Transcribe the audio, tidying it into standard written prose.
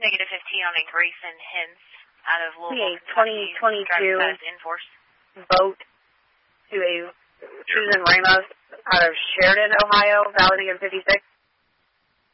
Negative 15 on a Grayson Hintz out of Louisville, Kentucky. 2022 enforced. vote to a Susan Ramos out of Sheridan, Ohio, validating 56.